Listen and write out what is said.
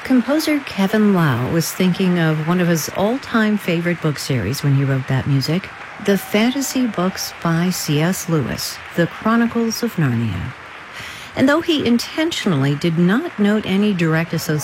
Composer Kevin Lau was thinking of one of his all-time favorite book series when he wrote that music, the fantasy books by C.S. Lewis, The Chronicles of Narnia. And though he intentionally did not note any direct association